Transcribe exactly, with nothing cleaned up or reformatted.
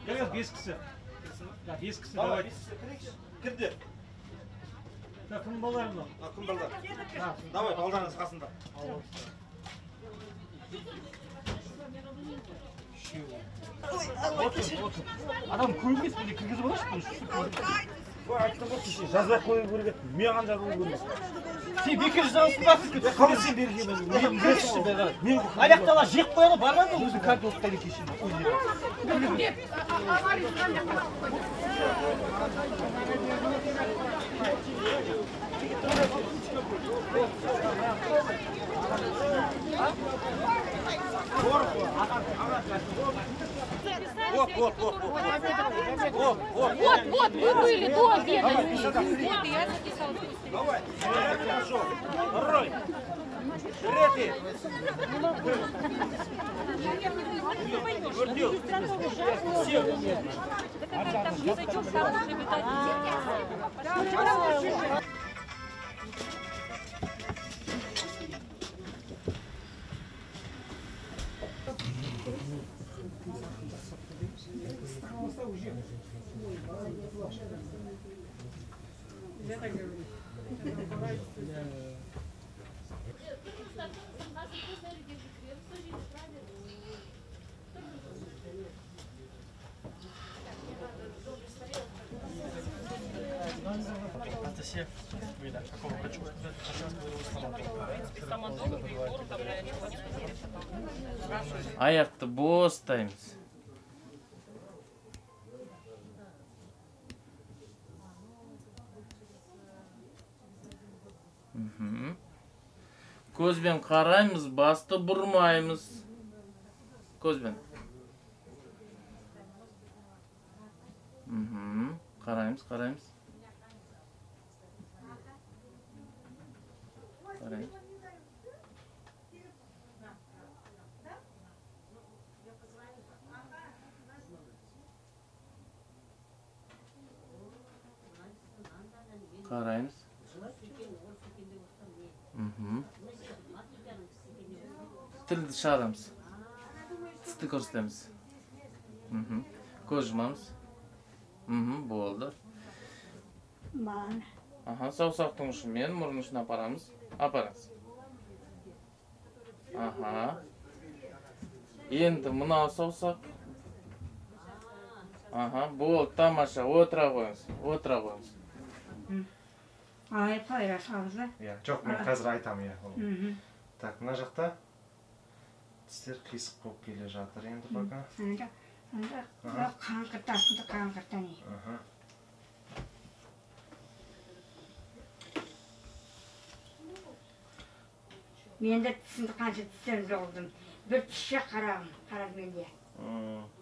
Gel beş kişi. Ya beş kişi давай. Kirdi. Takım balar mı? Takım balar. Давай, балдарыңыз қасында. Адам көрмес бізге кіргізіп алайық. Айттым ғой кеше жазбай қою керек еді. Маған жазылу керек. Сен бекер жазылсын ба сізге? Қалай сен берген мен берші бе қарай. Мен аяқтала жеп қояды бармады өзі картошкаға кеше. Вот, вот, вот, вот. Вот, вот. Вот, вот, вы были до обеда. Вот, я записала. Давай. Хорошо. Рой. Рети. Вердил. Сел. Язычок сам приобретать. Анастасия, какого хочу? Аяқты бостаймыз. Көзбен қараймыз, басты бұрмаймыз. Көзбен. Қараймыз, қараймыз. Қараймыз. Қараймыз. Тілді шығарамыз. Тісті көрсетеміз. Көз жұмамыз. Болды. Аха, саусақтың ұшын мен мұрын ұшын апарамыз. Апарыңыз. Аха. Енді мынау саусақ. Аха, болды, тамаша. Отыра қойыңыз. Отыра қойыңыз. Ай, пайра сағызды. Жоқ, мен қазір айтамын. Так, мына жақта тістер қисық болып келе жатыр енді пока. Қаңқыртасынды қаңқыртан ей. Мен де тісімді қанша тістерімді олдым. Бір тісше қарағым, қарар менде.